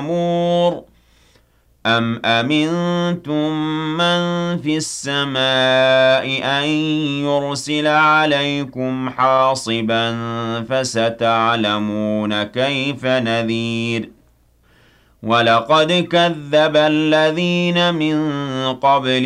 مَّأْمُورٍ أَمْ أَمِنتُم مَّن فِي السَّمَاءِ أَن يُرْسِلَ عَلَيْكُمْ حَاصِبًا فَسَتَعْلَمُونَ كَيْفَ نَذِيرِ وَلَقَدْ كَذَّبَ الَّذِينَ مِن قَبْلِهِمْ